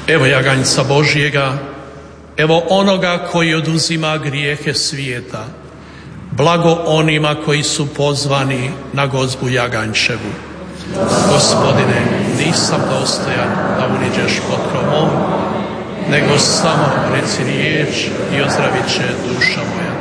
Evo jaganjca Božjega, evo onoga koji oduzima grijehe svijeta. Blago onima koji su pozvani na gozbu jaganjčevu. Gospodine, nisam dostojan da uđeš pod krov moj, nego samo reci riječ i ozdravit će duša moja.